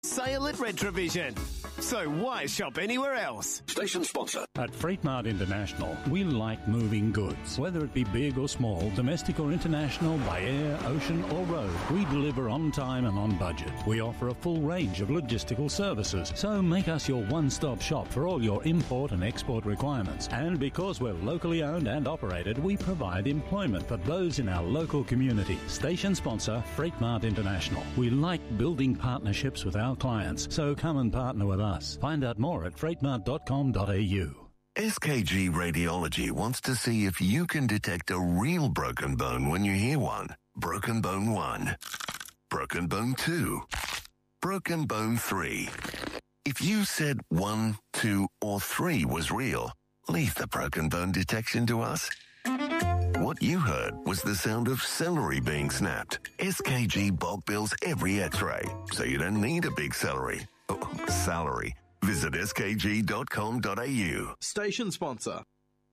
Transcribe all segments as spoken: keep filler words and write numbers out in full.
Sale at Retrovision. So why shop anywhere else? Station sponsor. At Freight Mart International, we like moving goods. Whether it be big or small, domestic or international, by air, ocean or road, we deliver on time and on budget. We offer a full range of logistical services, so make us your one-stop shop for all your import and export requirements. And because we're locally owned and operated, we provide employment for those in our local community. Station sponsor, Freight Mart International. We like building partnerships with our clients, so come and partner with us. Find out more at freight mart dot com dot a u. S K G Radiology wants to see if you can detect a real broken bone when you hear one. Broken bone one. Broken bone two. Broken bone three. If you said one, two, or three was real, leave the broken bone detection to us. What you heard was the sound of celery being snapped. S K G bulk bills every x-ray, so you don't need a big celery. Oh, salary. Visit s k g dot com dot a u. Station sponsor.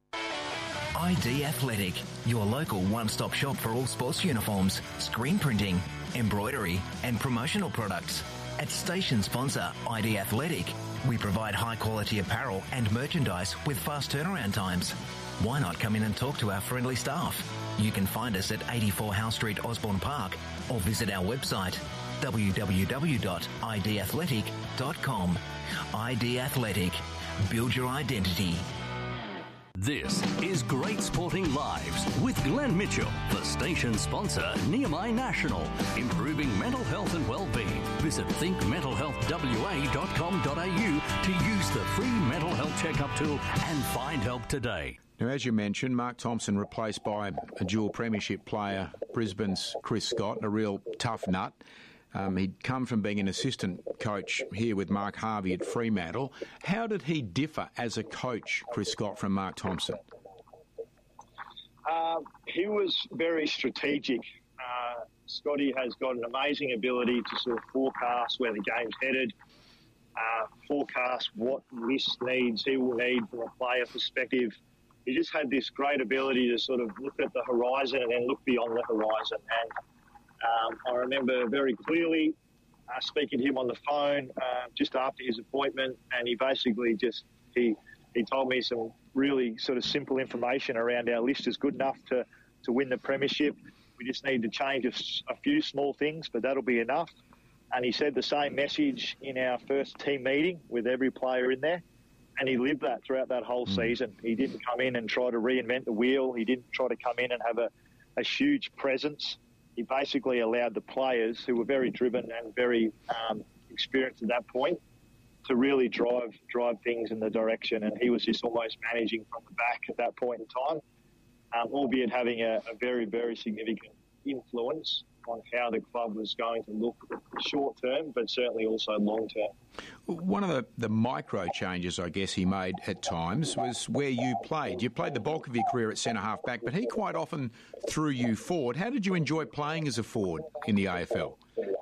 I D Athletic, your local one-stop shop for all sports uniforms, screen printing, embroidery and promotional products. At station sponsor I D Athletic, we provide high-quality apparel and merchandise with fast turnaround times. Why not come in and talk to our friendly staff? You can find us at eighty-four Howe Street, Osborne Park, or visit our website w w w dot i d athletic dot com. I D Athletic. Build your identity. This is Great Sporting Lives with Glenn Mitchell, the station sponsor, Nehemiah National, improving mental health and well-being. Visit think mental health w a dot com dot a u to use the free mental health checkup tool and find help today. Now, as you mentioned, Mark Thompson replaced by a dual premiership player, Brisbane's Chris Scott, a real tough nut. Um, he'd come from being an assistant coach here with Mark Harvey at Fremantle. How did he differ as a coach, Chris Scott, from Mark Thompson? Uh, he was very strategic. Uh, Scotty has got an amazing ability to sort of forecast where the game's headed, uh, forecast what list needs he will need from a player perspective. He just had this great ability to sort of look at the horizon and then look beyond the horizon. And Um, I remember very clearly uh, speaking to him on the phone uh, just after his appointment, and he basically just he he told me some really sort of simple information around our list is good enough to, to win the premiership. We just need to change a, a few small things, but that'll be enough. And he said the same message in our first team meeting with every player in there, and he lived that throughout that whole mm. season. He didn't come in and try to reinvent the wheel. He didn't try to come in and have a, a huge presence. He basically allowed the players, who were very driven and very um, experienced at that point, to really drive drive things in the direction. And he was just almost managing from the back at that point in time, um, albeit having a, a very, very significant influence on how the club was going to look short term, but certainly also long term. One of the, the micro changes, I guess, he made at times was where you played. You played the bulk of your career at centre half back, but he quite often threw you forward. How did you enjoy playing as a forward in the A F L?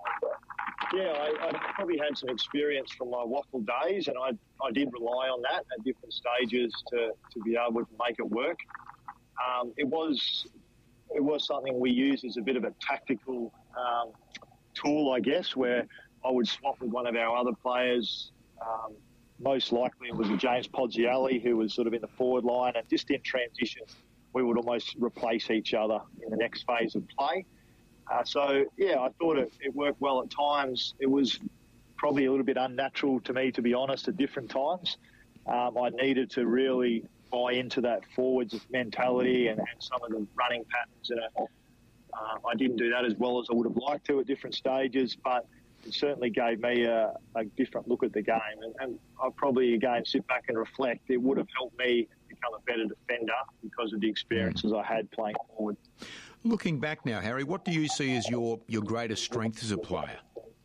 Yeah, I, I probably had some experience from my waffle days, and I I did rely on that at different stages to, to be able to make it work. Um, it was it was something we used as a bit of a tactical um, tool, I guess, where I would swap with one of our other players. Um, most likely it was a James Podgiali, who was sort of in the forward line, and just in transition we would almost replace each other in the next phase of play. Uh, so, yeah, I thought it, it worked well at times. It was probably a little bit unnatural to me, to be honest, at different times. Um, I needed to really buy into that forwards mentality and, and some of the running patterns. And uh, I didn't do that as well as I would have liked to at different stages, but it certainly gave me a, a different look at the game. And, and I probably, again, sit back and reflect. It would have helped me become a better defender because of the experiences I had playing forward. Looking back now, Harry, what do you see as your, your greatest strength as a player?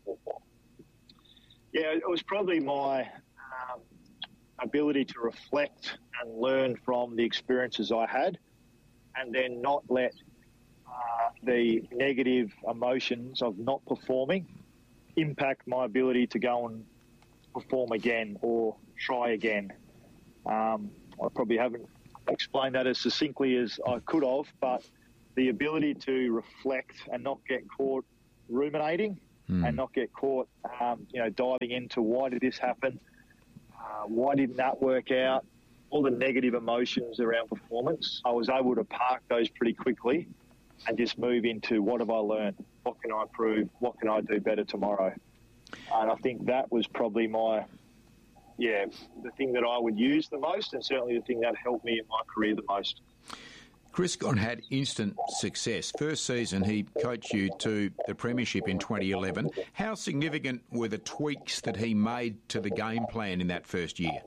Yeah, it was probably my um, ability to reflect and learn from the experiences I had, and then not let uh, the negative emotions of not performing impact my ability to go and perform again or try again. Um, I probably haven't explained that as succinctly as I could have, but the ability to reflect and not get caught ruminating mm. and not get caught, um, you know, diving into why did this happen, uh, why didn't that work out, all the negative emotions around performance. I was able to park those pretty quickly and just move into what have I learned, what can I improve, what can I do better tomorrow. And I think that was probably my, yeah, the thing that I would use the most, and certainly the thing that helped me in my career the most. Chris Scott had instant success. First season, he coached you to the premiership in twenty eleven. How significant were the tweaks that he made to the game plan in that first year?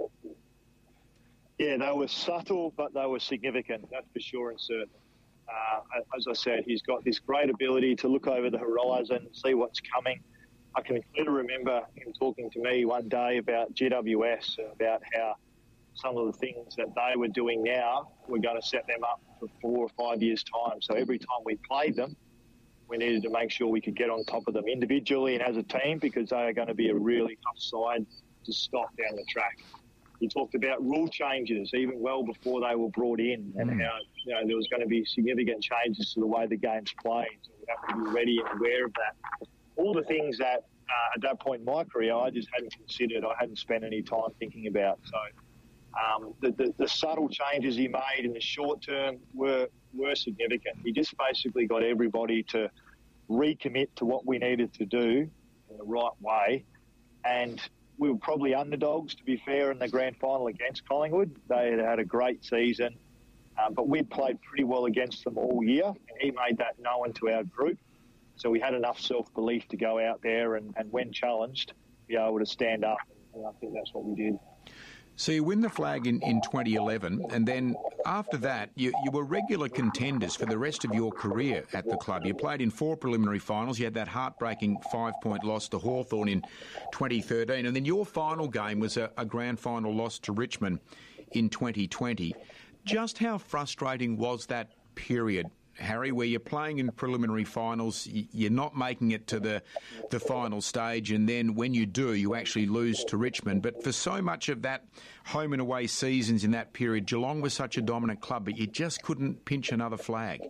Yeah, they were subtle, but they were significant, that's for sure and certain. Uh, as I said, he's got this great ability to look over the horizon, see what's coming. I can clearly remember him talking to me one day about G W S, about how some of the things that they were doing now were going to set them up for four or five years' time. So every time we played them, we needed to make sure we could get on top of them individually and as a team, because they are going to be a really tough side to stop down the track. He talked about rule changes even well before they were brought in, and how, you know, there was going to be significant changes to the way the game's played. So we have to be ready and aware of that. All the things that uh, at that point in my career I just hadn't considered, I hadn't spent any time thinking about. So um, the, the, the subtle changes he made in the short term were were significant. He just basically got everybody to recommit to what we needed to do in the right way. And we were probably underdogs, to be fair, in the grand final against Collingwood. They had had a great season, uh, but we'd played pretty well against them all year, and he made that known to our group. So we had enough self-belief to go out there and, and when challenged, be able to stand up, and I think that's what we did. So you win the flag in, in twenty eleven, and then after that, you, you were regular contenders for the rest of your career at the club. You played in four preliminary finals. You had that heartbreaking five-point loss to Hawthorn in twenty thirteen, and then your final game was a, a grand final loss to Richmond in twenty twenty. Just how frustrating was that period, Harry, where you're playing in preliminary finals, you're not making it to the the final stage, and then when you do, you actually lose to Richmond. But for so much of that home and away seasons in that period, Geelong was such a dominant club, but you just couldn't pinch another flag.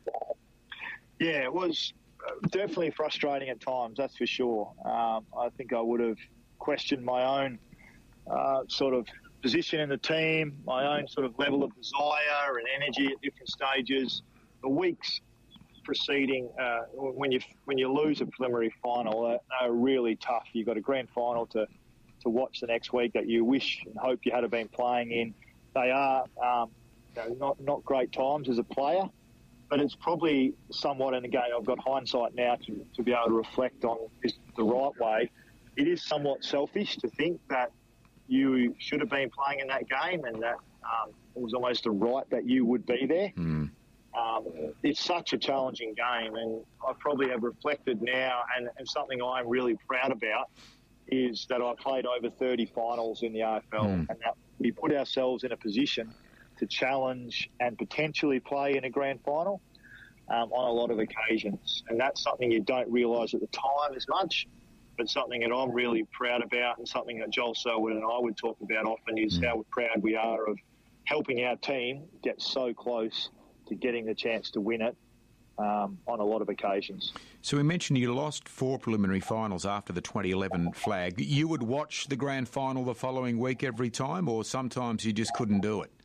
Yeah, it was definitely frustrating at times, that's for sure. Um, I think I would have questioned my own uh, sort of position in the team, my own sort of level of desire and energy at different stages. The weeks preceding, uh, when you when you lose a preliminary final, uh, are really tough. You've got a grand final to, to watch the next week that you wish and hope you had been playing in. They are um, you know, not not great times as a player, but it's probably somewhat, and again, I've got hindsight now to, to be able to reflect on this the right way. It is somewhat selfish to think that you should have been playing in that game and that um, it was almost a right that you would be there. Mm. Um, it's such a challenging game, and I probably have reflected now, and, and something I'm really proud about is that I played over thirty finals in the A F L, mm. and that we put ourselves in a position to challenge and potentially play in a grand final um, on a lot of occasions. And that's something you don't realise at the time as much, but something that I'm really proud about, and something that Joel Selwood and I would talk about often is mm. how proud we are of helping our team get so close to getting the chance to win it um, on a lot of occasions. So we mentioned you lost four preliminary finals after the twenty eleven flag. You would watch the grand final the following week every time, or sometimes you just couldn't do it?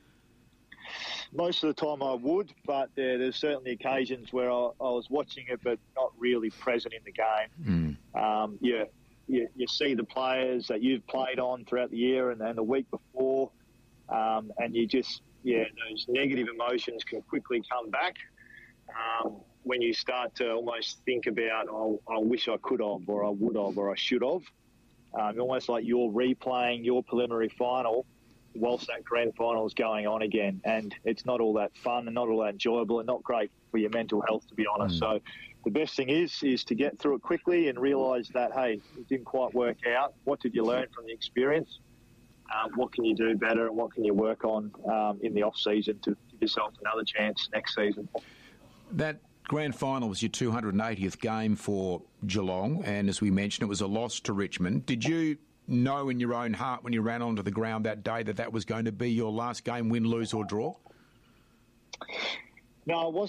Most of the time I would, but there, there's certainly occasions where I, I was watching it but not really present in the game. Mm. Um, you, you, you see the players that you've played on throughout the year and, and the week before, um, and you just... Yeah, those negative emotions can quickly come back um, when you start to almost think about, oh, I wish I could have, or I would have, or I should have. Um, almost like you're replaying your preliminary final whilst that grand final is going on again. And it's not all that fun and not all that enjoyable and not great for your mental health, to be honest. Mm. So the best thing is is to get through it quickly and realise that, hey, it didn't quite work out. What did you learn from the experience? Um, what can you do better and what can you work on um, in the off-season to give yourself another chance next season? That grand final was your two hundred eightieth game for Geelong, and as we mentioned, it was a loss to Richmond. Did you know in your own heart when you ran onto the ground that day that that was going to be your last game, win, lose or draw? No, I wasn't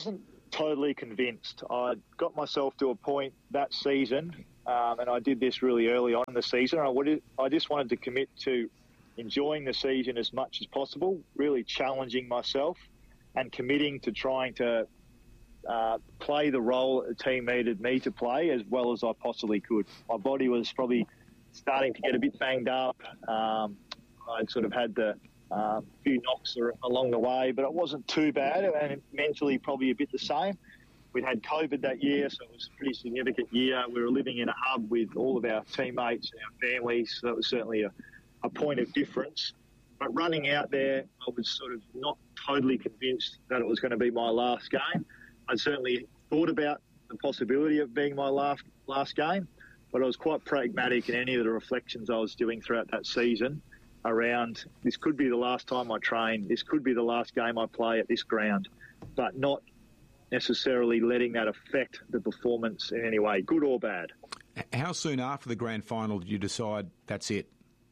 totally convinced. I got myself to a point that season, um, and I did this really early on in the season. I, would, I just wanted to commit to enjoying the season as much as possible, really challenging myself and committing to trying to uh, play the role that the team needed me to play as well as I possibly could. My body was probably starting to get a bit banged up. Um, I'd sort of had the um, few knocks along the way, but it wasn't too bad, and mentally probably a bit the same. We'd had COVID that year, so it was a pretty significant year. We were living in a hub with all of our teammates and our families, so that was certainly a, a point of difference. But running out there, I was sort of not totally convinced that it was going to be my last game. I certainly thought about the possibility of being my last last game, but I was quite pragmatic in any of the reflections I was doing throughout that season around this could be the last time I train, this could be the last game I play at this ground, but not necessarily letting that affect the performance in any way, good or bad. How soon after the grand final did you decide that's it?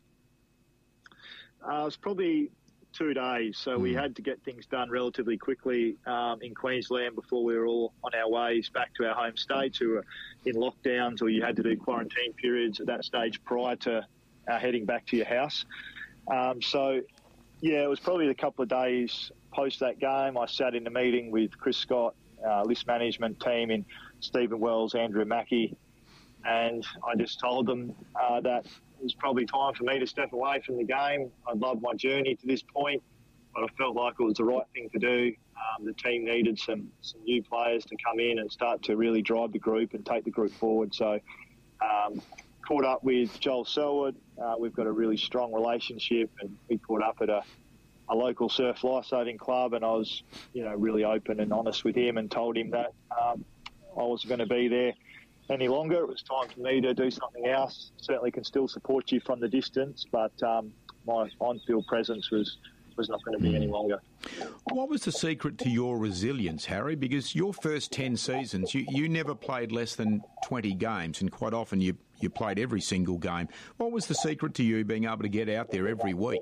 Uh, it was probably two days, so mm. we had to get things done relatively quickly um, in Queensland before we were all on our ways back to our home states who were in lockdowns, or you had to do quarantine periods at that stage prior to uh, heading back to your house. Um, so, yeah, it was probably a couple of days post that game. I sat in a meeting with Chris Scott, uh, list management team in Stephen Wells, Andrew Mackey, and I just told them uh, that it was probably time for me to step away from the game. I'd loved my journey to this point, but I felt like it was the right thing to do. Um, the team needed some, some new players to come in and start to really drive the group and take the group forward. So, um, caught up with Joel Selwood. Uh, we've got a really strong relationship, and we caught up at a, a local surf lifesaving club, and I was, you know, really open and honest with him and told him that um, I wasn't going to be there any longer. It was time for me to do something else. Certainly can still support you from the distance, but um, my on-field presence was, was not going to be any longer. What was the secret to your resilience, Harry? Because your first ten seasons, you, you never played less than twenty games, and quite often you, you played every single game. What was the secret to you being able to get out there every week?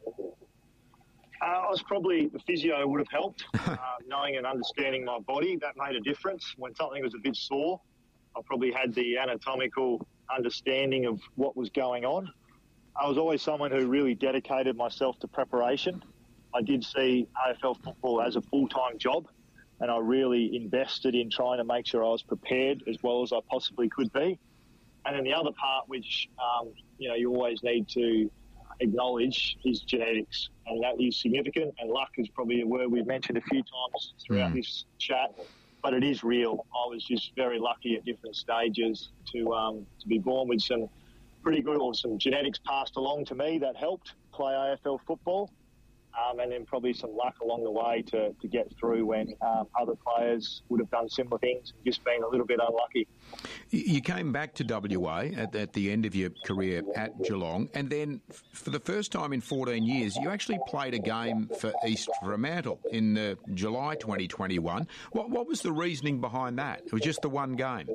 Uh, I was probably, the physio would have helped. uh, knowing and understanding my body, that made a difference. When something was a bit sore, I probably had the anatomical understanding of what was going on. I was always someone who really dedicated myself to preparation. I did see A F L football as a full-time job, and I really invested in trying to make sure I was prepared as well as I possibly could be. And then the other part, which um, you know you always need to acknowledge, is genetics, and that is significant. And luck is probably a word we've mentioned a few times throughout mm. this chat, but it is real. I was just very lucky at different stages to um, to be born with some pretty good, or some genetics passed along to me that helped play A F L football. Um, and then probably some luck along the way to, to get through when um, other players would have done similar things and just been a little bit unlucky. You came back to W A at, at the end of your career at Geelong, and then f- for the first time in fourteen years, you actually played a game for East Fremantle in uh, July twenty twenty-one. What, what was the reasoning behind that? It was just the one game.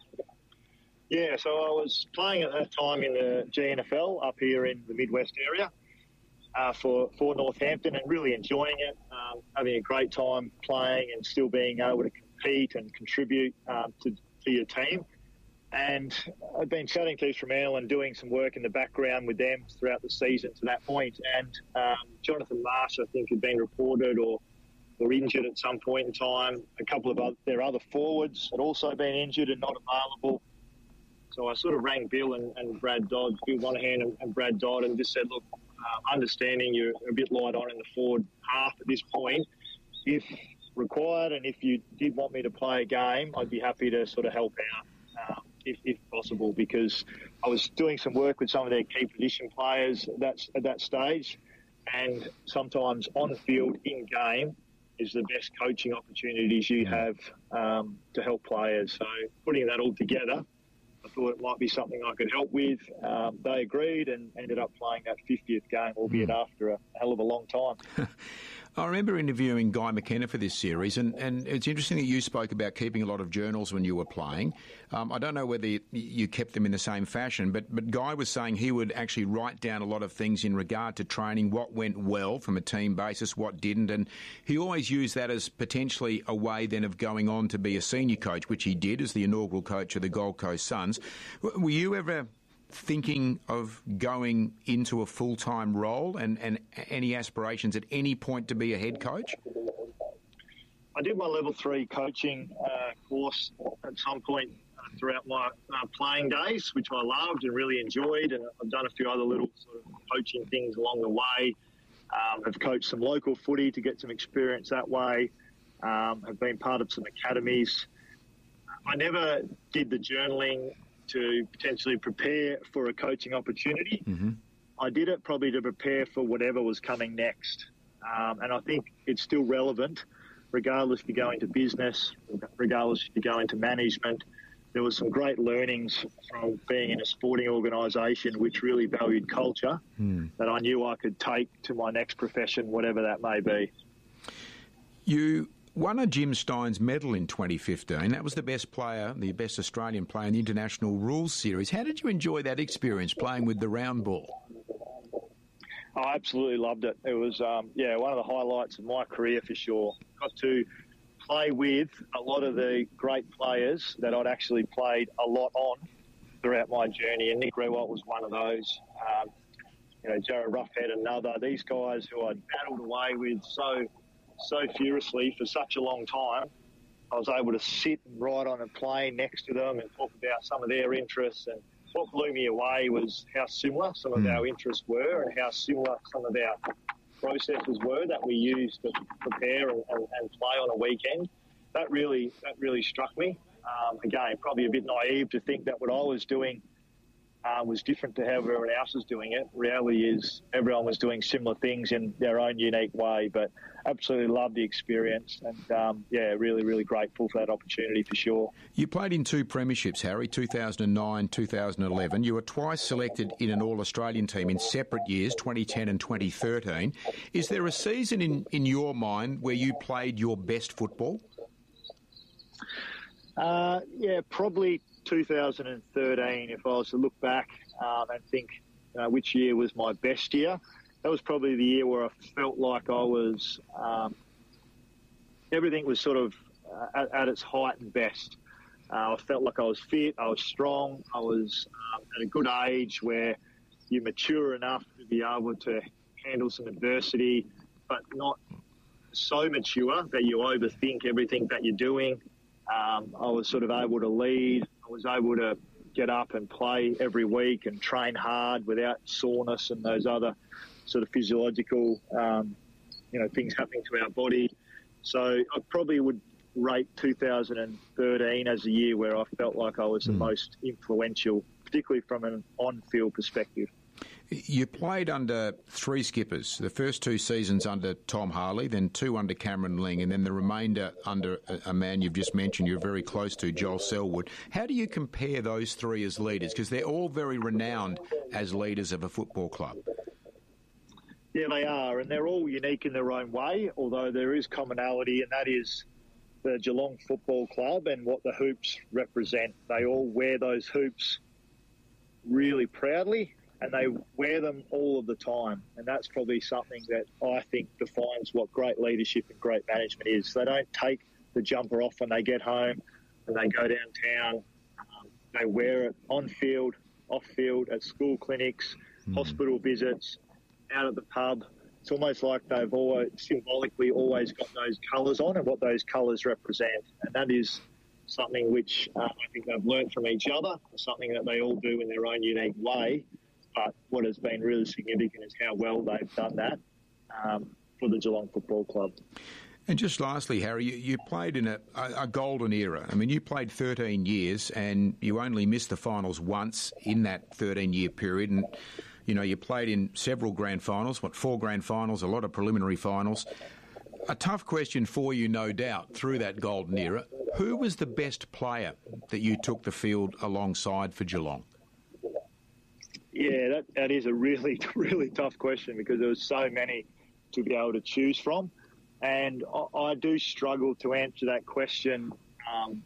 Yeah, so I was playing at that time in the G N F L up here in the Midwest area. Uh, for, for Northampton, and really enjoying it, um, having a great time playing and still being able to compete and contribute um, to, to your team. And I've been chatting to East Fremantle and doing some work in the background with them throughout the season to that point. And um, Jonathan Marsh, I think, had been reported or, or injured at some point in time. A couple of other, their other forwards had also been injured and not available. So I sort of rang Bill and, and Brad Dodd, Bill Monahan and, and Brad Dodd, and just said, look, uh, understanding you're a bit light on in the forward half at this point, if required and if you did want me to play a game, I'd be happy to sort of help out um, if, if possible, because I was doing some work with some of their key position players at that, at that stage, and sometimes on field, in game, is the best coaching opportunities you have um, to help players. So putting that all together, I thought it might be something I could help with. Um, they agreed and ended up playing that fiftieth game, albeit mm. after a hell of a long time. I remember interviewing Guy McKenna for this series, and, and it's interesting that you spoke about keeping a lot of journals when you were playing. Um, I don't know whether you kept them in the same fashion, but, but Guy was saying he would actually write down a lot of things in regard to training, what went well from a team basis, what didn't, and he always used that as potentially a way then of going on to be a senior coach, which he did as the inaugural coach of the Gold Coast Suns. Were you ever thinking of going into a full-time role and, and any aspirations at any point to be a head coach? I did my level three coaching uh, course at some point uh, throughout my uh, playing days, which I loved and really enjoyed, and I've done a few other little sort of coaching things along the way. Um, I've coached some local footy to get some experience that way. Um, I've been part of some academies. I never did the journaling to potentially prepare for a coaching opportunity. Mm-hmm. I did it probably to prepare for whatever was coming next. Um, and I think it's still relevant, regardless if you go into business, regardless if you go into management. There was some great learnings from being in a sporting organisation which really valued culture mm. that I knew I could take to my next profession, whatever that may be. You won a Jim Steins medal in twenty fifteen. That was the best player, the best Australian player in the International Rules Series. How did you enjoy that experience, playing with the round ball? I absolutely loved it. It was, um, yeah, one of the highlights of my career for sure. Got to play with a lot of the great players that I'd actually played a lot on throughout my journey, and Nick Rewalt was one of those. Um, you know, Jared Roughead, another. These guys who I'd battled away with so so furiously for such a long time, I was able to sit and ride on a plane next to them and talk about some of their interests. And what blew me away was how similar some of mm. our interests were and how similar some of our processes were that we used to prepare and, and, and play on a weekend. That really, that really struck me. Um, again, probably a bit naive to think that what I was doing Uh, was different to how everyone else was doing it. Reality is everyone was doing similar things in their own unique way, but absolutely loved the experience and, um, yeah, really, really grateful for that opportunity for sure. You played in two premierships, Harry, two thousand nine, two thousand eleven. You were twice selected in an All-Australian team in separate years, twenty ten and twenty thirteen. Is there a season in, in your mind where you played your best football? Uh, yeah, probably two thousand thirteen, if I was to look back um, and think uh, which year was my best year. That was probably the year where I felt like I was, um, everything was sort of uh, at, at its height and best. Uh, I felt like I was fit, I was strong, I was um, at a good age where you mature enough to be able to handle some adversity, but not so mature that you overthink everything that you're doing. Um, I was sort of able to lead. I was able to get up and play every week and train hard without soreness and those other sort of physiological, um, you know, things happening to our body. So I probably would rate two thousand thirteen as a year where I felt like I was the mm. most influential, particularly from an on-field perspective. You played under three skippers, the first two seasons under Tom Harley, then two under Cameron Ling, and then the remainder under a, a man you've just mentioned you're very close to, Joel Selwood. How do you compare those three as leaders? Because they're all very renowned as leaders of a football club. Yeah, they are, and they're all unique in their own way, although there is commonality, and that is the Geelong Football Club and what the hoops represent. They all wear those hoops really proudly, and they wear them all of the time. And that's probably something that I think defines what great leadership and great management is. They don't take the jumper off when they get home and they go downtown. Um, they wear it on field, off field, at school clinics, mm. hospital visits, out at the pub. It's almost like they've always symbolically always got those colours on and what those colours represent. And that is something which uh, I think they've learnt from each other, something that they all do in their own unique way. But what has been really significant is how well they've done that um, for the Geelong Football Club. And just lastly, Harry, you, you played in a, a, a golden era. I mean, you played thirteen years and you only missed the finals once in that thirteen-year period. And, you know, you played in several grand finals, what, four grand finals, a lot of preliminary finals. A tough question for you, no doubt, through that golden era. Who was the best player that you took the field alongside for Geelong? Yeah, that, that is a really, really tough question because there was so many to be able to choose from. And I, I do struggle to answer that question um,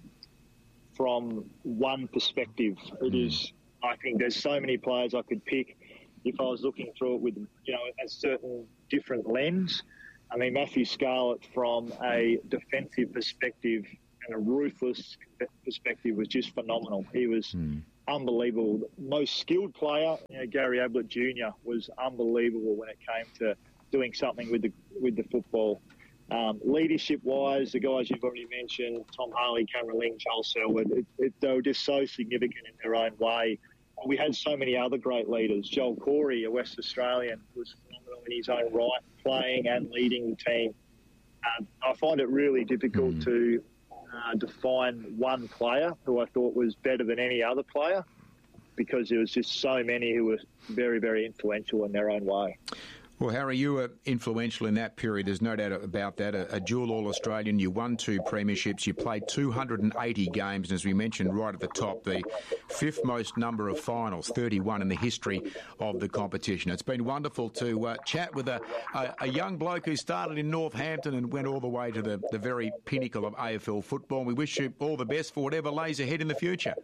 from one perspective. It mm. is, I think there's so many players I could pick if I was looking through it with, you know, a certain different lens. I mean, Matthew Scarlett, from a defensive perspective and a ruthless perspective, was just phenomenal. He was mm. unbelievable. The most skilled player, you know, Gary Ablett Junior, was unbelievable when it came to doing something with the with the football. Um, leadership-wise, the guys you've already mentioned, Tom Harley, Cameron Ling, Charles Selwood, it, it, they were just so significant in their own way. We had so many other great leaders. Joel Corey, a West Australian, was phenomenal in his own right, playing and leading the team. Um, I find it really difficult mm. to uh, define one player who I thought was better than any other player, because there was just so many who were very, very influential in their own way. Well, Harry, you were influential in that period. There's no doubt about that. A, a dual All-Australian. You won two premierships. You played two hundred eighty games. And as we mentioned right at the top, the fifth most number of finals, thirty-one in the history of the competition. It's been wonderful to uh, chat with a, a, a young bloke who started in Northampton and went all the way to the, the very pinnacle of A F L football. And we wish you all the best for whatever lays ahead in the future.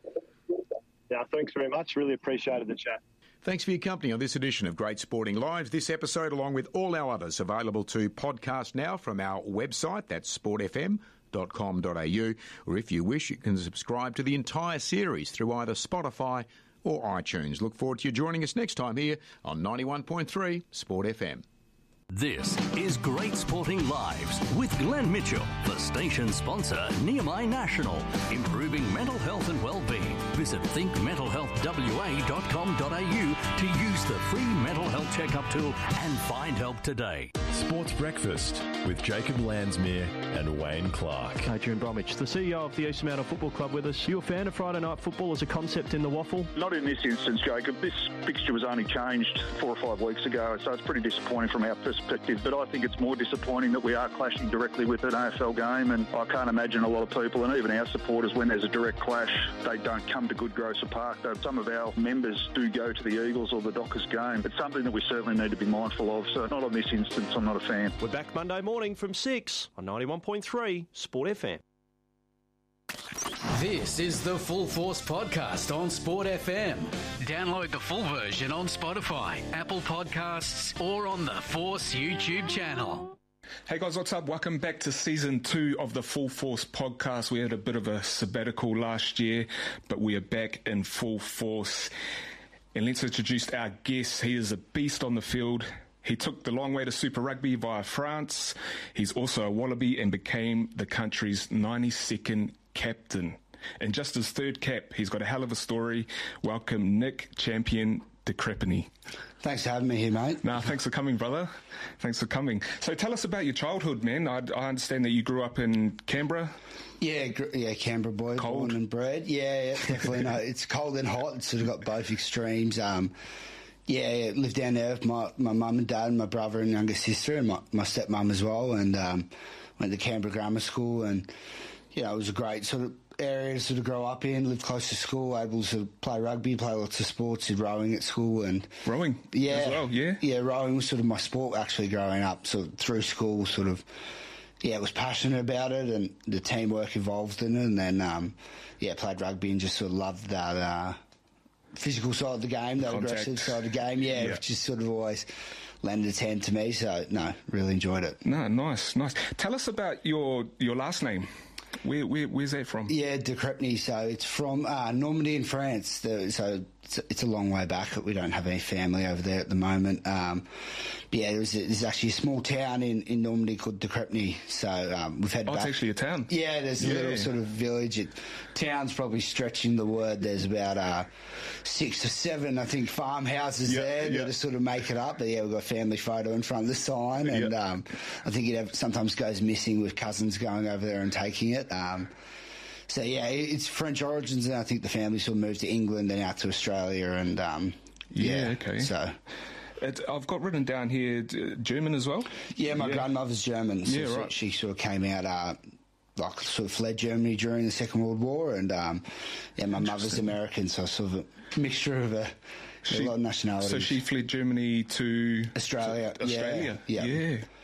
Yeah, thanks very much. Really appreciated the chat. Thanks for your company on this edition of Great Sporting Lives. This episode, along with all our others, available to podcast now from our website. That's sport f m dot com dot a u. Or if you wish, you can subscribe to the entire series through either Spotify or iTunes. Look forward to you joining us next time here on ninety-one point three Sport F M. This is Great Sporting Lives with Glenn Mitchell, the station sponsor, Nehemiah National, improving mental health and well-being. Visit think mental health w a dot com dot a u to use the free mental health checkup tool and find help today. Sports Breakfast with Jacob Landsmere and Wayne Clark. Adrian Bromwich, the C E O of the East Fremantle Football Club, with us. You a fan of Friday night football as a concept in the waffle? Not in this instance, Jacob. This fixture was only changed four or five weeks ago, so it's pretty disappointing from our perspective. But I think it's more disappointing that we are clashing directly with an A F L game, and I can't imagine a lot of people, and even our supporters, when there's a direct clash, they don't come to Good Grocer Park. Some of our members do go to the Eagles or the Dockers game. It's something that we certainly need to be mindful of. So not on this instance, I'm not a fan. We're back Monday morning from six on ninety-one point three Sport F M. This is the Full Force Podcast on Sport F M. Download the full version on Spotify, Apple Podcasts, or on the Force YouTube channel. Hey guys, what's up? Welcome back to season two of the Full Force Podcast. We had a bit of a sabbatical last year, but we are back in full force. And let's introduce our guest. He is a beast on the field. He took the long way to Super Rugby via France. He's also a Wallaby and became the country's ninety-second captain. And just his third cap, he's got a hell of a story. Welcome, Nick Champion de Crepigny. Thanks for having me here, mate. No, thanks for coming, brother. Thanks for coming. So tell us about your childhood, man. I, I understand that you grew up in Canberra. Yeah, yeah, Canberra boy, cold. Born and bred. Yeah, yeah definitely. No, it's cold and hot. It's sort of got both extremes. Um, yeah, yeah, lived down there with my my mum and dad, and my brother and younger sister, and my, my stepmum as well. And um, went to Canberra Grammar School, and you know, it was a great sort of area to sort of grow up in, live close to school, able to play rugby, play lots of sports, did rowing at school. And rowing yeah, as well, yeah? Yeah, rowing was sort of my sport actually growing up, sort of through school, sort of, yeah, I was passionate about it, and the teamwork involved in it, and then, um, yeah, played rugby and just sort of loved that uh, physical side of the game, that Contact. aggressive side of the game, yeah, yeah. which just sort of always lended its hand to me, so, no, really enjoyed it. No, nice, nice. Tell us about your, your last name. Where, where, where's that from? Yeah, de Crepigny. So it's from uh, Normandy in France. The, so it's, it's a long way back. We don't have any family over there at the moment. Um, but yeah, there's, there's actually a small town in, in Normandy called de Crepigny. So um, we've had. Oh, back, it's actually a town. Yeah, there's a yeah. little sort of village. It, town's probably stretching the word. There's about uh, six or seven, I think, farmhouses yeah, there yeah. that sort of make it up. But yeah, we've got a family photo in front of the sign, and yeah. um, I think it have, sometimes goes missing with cousins going over there and taking it. Um, So, yeah, it's French origins, and I think the family sort of moved to England and out to Australia, and, um, yeah, yeah, okay. So, it, I've got written down here, German as well? Yeah, my yeah. grandmother's German, so, yeah, so right. she sort of came out, uh, like, sort of fled Germany during the Second World War, and, um, yeah, my mother's American, so sort of a mixture of a, she, a lot of nationalities. So she fled Germany to... Australia. To Australia? Yeah. Yeah.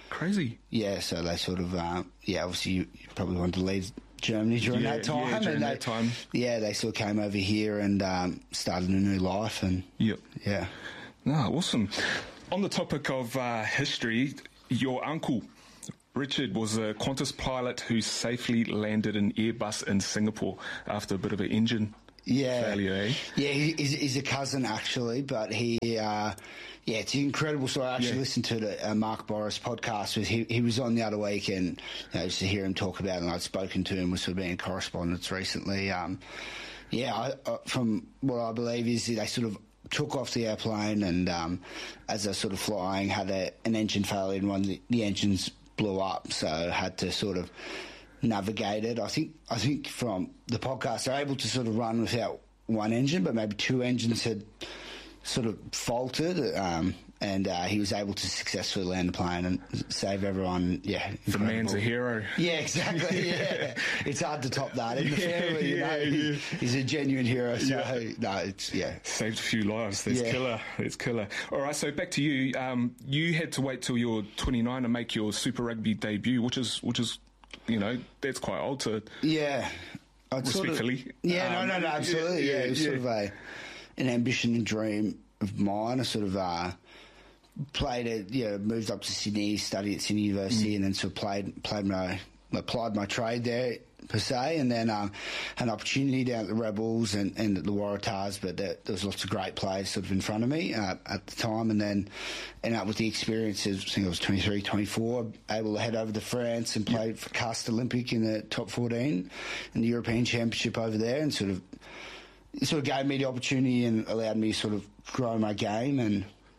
Crazy. Yeah, so they sort of, uh, yeah, obviously you, you probably wanted to leave Germany during yeah, that time. Yeah, during and that they, time. Yeah, they sort of came over here and um, started a new life. And yep. Yeah. No, awesome. On the topic of uh, history, your uncle, Richard, was a Qantas pilot who safely landed an Airbus in Singapore after a bit of an engine yeah. failure, eh? Yeah, he, he's, he's a cousin, actually, but he... Uh, Yeah, it's an incredible story. I actually yeah. listened to the uh, Mark Boris podcast. With he, he was on the other week, and you know, just to hear him talk about it, and I'd spoken to him, we've sort of been in correspondence recently. Um, yeah, I, uh, from what I believe is they sort of took off the airplane, and um, as they're sort of flying, had a, an engine failure, and one of the, the engines blew up, so had to sort of navigate it. I think, I think from the podcast, they're able to sort of run without one engine, but maybe two engines had sort of faltered, um, and uh, he was able to successfully land the plane and save everyone. Yeah, the incredible. Man's a hero. Yeah, exactly. Yeah, it's hard to top that in the yeah, family. You yeah, know, yeah. He, he's a genuine hero. So yeah. no, it's yeah, saved a few lives. That's yeah. killer. It's killer. All right, so back to you. Um, you had to wait till you're twenty-nine to make your Super Rugby debut, which is which is, you know, that's quite old to. Yeah, I'd respectfully. Sort of, yeah, um, no, no, no, absolutely. Yeah, yeah it was yeah. sort of a. an ambition and dream of mine. I sort of uh, played it, you know, moved up to Sydney, studied at Sydney University, mm. and then sort of played, played my, applied my trade there per se, and then um, had an opportunity down at the Rebels and, and at the Waratahs, but there, there was lots of great players sort of in front of me uh, at the time, and then ended up with the experiences. I think I was twenty-three, twenty-four, able to head over to France and play yep. for Castres Olympique in the top fourteen in the European Championship over there, and sort of it sort of gave me the opportunity and allowed me to sort of grow my game. And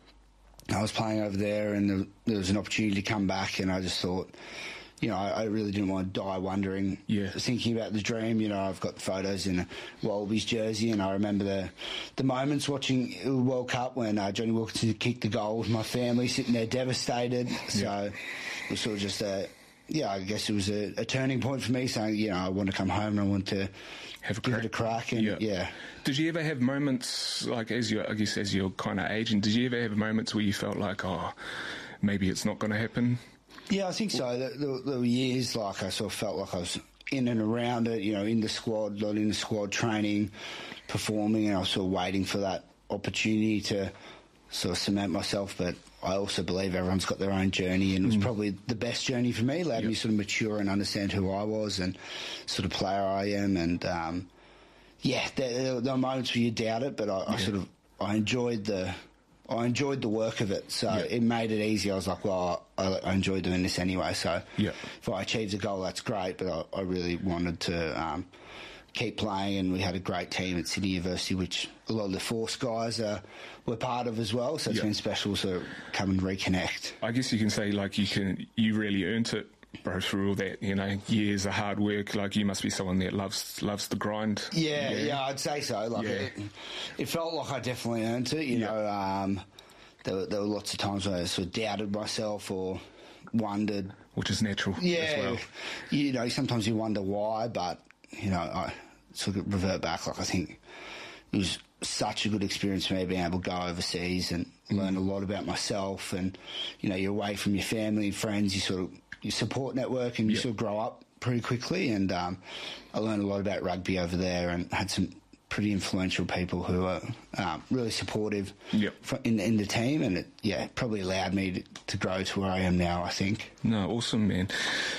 I was playing over there, and there, there was an opportunity to come back, and I just thought, you know, I, I really didn't want to die wondering, yeah. thinking about the dream. You know, I've got photos in a Wallabies jersey, and I remember the the moments watching the World Cup when uh, Johnny Wilkinson kicked the goal with my family sitting there devastated. So yeah. it was sort of just a, yeah, I guess it was a, a turning point for me, saying, you know, I want to come home and I want to have a give crack. it a crack. And yeah. yeah. Did you ever have moments, like as you, I guess as you're kind of aging, did you ever have moments where you felt like, oh, maybe it's not going to happen? Yeah, I think so. There, there, there were years like I sort of felt like I was in and around it, you know, in the squad, not in the squad, training, performing, and I was sort of waiting for that opportunity to sort of cement myself. But I also believe everyone's got their own journey, and it was mm. probably the best journey for me. It allowed yep. me to sort of mature and understand who I was and sort of player I am. And um, yeah, there, there were moments where you doubt it, but I, yeah. I sort of I enjoyed the. I enjoyed the work of it, so yep. it made it easy. I was like, well, I, I enjoy doing this anyway, so yep. if I achieved a goal, that's great, but I, I really wanted to um, keep playing, and we had a great team at Sydney University, which a lot of the Force guys uh, were part of as well, so it's yep. been special to come and reconnect. I guess you can say, like, you can, you really earned it, bro, through all that, you know, years of hard work. Like, you must be someone that loves loves the grind. Yeah, yeah, yeah I'd say so. Like, yeah. it, it felt like I definitely earned it, you yeah. know. Um, there, were, there were lots of times where I sort of doubted myself or wondered. Which is natural yeah, as well. You know, sometimes you wonder why, but, you know, I sort of revert back. Like, I think it was such a good experience for me being able to go overseas and mm. learn a lot about myself. And, you know, you're away from your family and friends, you sort of, your support network, and you yep. sort of grow up pretty quickly. And um, I learned a lot about rugby over there, and had some pretty influential people who are um, really supportive yep. in, in the team, and it yeah probably allowed me to, to grow to where I am now, I think. No, awesome, man.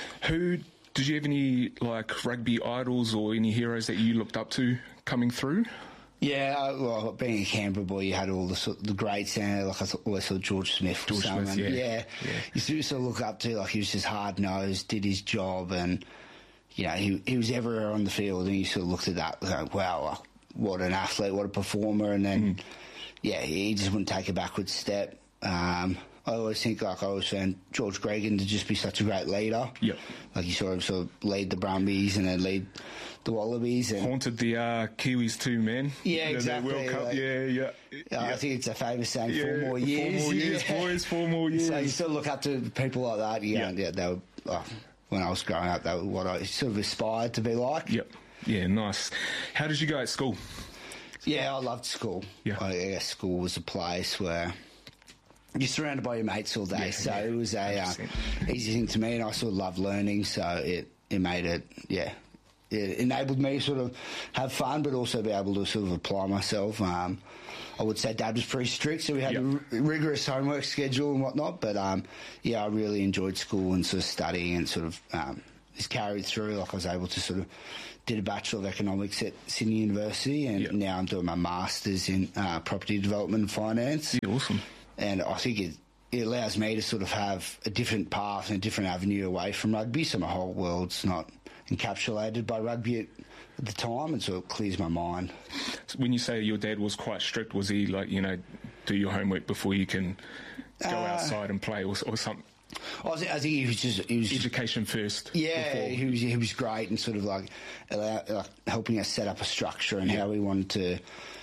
Who did you have any like rugby idols or any heroes that you looked up to coming through? Yeah, well, being a Canberra boy, you had all the sort, the greats there. Like I thought, always thought George Smith George was someone. Smith, yeah. yeah, yeah. You sort of, sort of look up to, like, he was just hard nosed, did his job, and you know he he was everywhere on the field. And you sort of looked at that, like, wow, what an athlete, what a performer. And then mm. yeah, he just wouldn't take a backward step. Um, I always think, like, I always found George Gregan to just be such a great leader. Yep. Like, he sort of sort of lead the Brumbies and then lead the Wallabies. And haunted the uh, Kiwis too, man. Yeah, exactly. World Cup. Like, yeah, yeah, yeah. I think it's a famous saying, yeah, four more years. Four more years, yeah. boys, four more years. So you sort of look up to people like that. You yeah. know, yeah, they were, oh, when I was growing up, they were what I sort of aspired to be like. Yep. Yeah, nice. How did you go at school? Yeah, I loved school. Yeah. I guess school was a place where you're surrounded by your mates all day, Yeah, so yeah, it was a uh, easy thing to me, and I sort of love learning, so it, it made it, yeah, it enabled me to sort of have fun, but also be able to sort of apply myself. Um, I would say Dad was pretty strict, so we had Yep. a r- rigorous homework schedule and whatnot, but um, yeah, I really enjoyed school and sort of studying and sort of um, just carried through. Like I was able to sort of did a Bachelor of Economics at Sydney University, and Yep. now I'm doing my Masters in uh, Property Development and Finance. Yeah, awesome. And I think it, it allows me to sort of have a different path and a different avenue away from rugby, so my whole world's not encapsulated by rugby at, at the time, and so it clears my mind. So when you say your dad was quite strict, was he like, you know, do your homework before you can go Uh, outside and play, or, or something? I, was, I think he was just he was Education first. Yeah, before. he was he was great and sort of like, allow, like helping us set up a structure and Yeah. how we wanted to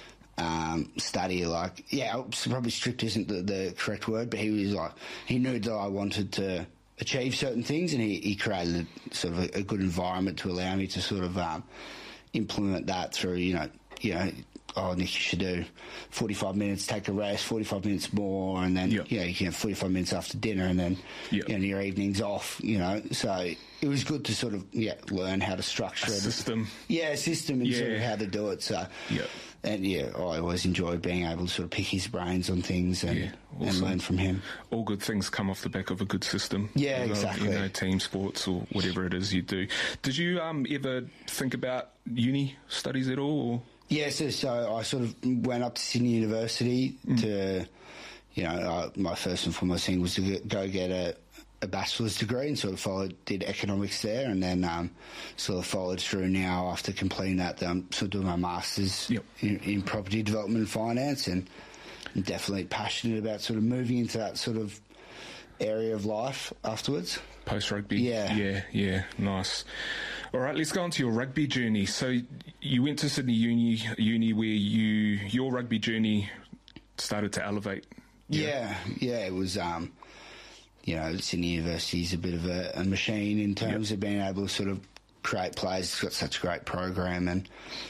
um, study. Like, yeah, probably strict isn't the, the correct word, but he was like, he knew that I wanted to achieve certain things, and he, he created a, sort of a, a good environment to allow me to sort of um, implement that through, you know, you know. Oh, Nick, you should do forty-five minutes, take a rest, forty-five minutes more, and then, Yep. you know, you can have forty-five minutes after dinner, and then, Yep. you know, your evening's off, you know. So it was good to sort of, yeah, learn how to structure A it. system. Yeah, a system and sort of Yeah. how to do it. So, Yep. and yeah, I always enjoyed being able to sort of pick his brains on things and, Yeah, and awesome. learn from him. All good things come off the back of a good system. Yeah, as well, exactly. You know, team sports or whatever it is you do. Did you um, ever think about uni studies at all? Or? Yeah, so, so I sort of went up to Sydney University Mm. to, you know, uh, my first and foremost thing was to get, go get a, a bachelor's degree, and sort of followed, did economics there, and then um, sort of followed through now after completing that. I'm sort of doing my master's Yep. in, in property development and finance, and I'm definitely passionate about sort of moving into that sort of area of life afterwards. Post rugby? Yeah. Yeah, yeah, nice. All right, let's go on to your rugby journey. So you went to Sydney Uni, uni where you your rugby journey started to elevate. Yeah, yeah, it was, um, you know, Sydney University is a bit of a, a machine in terms Yep. of being able to sort of create players. It's got such a great program, and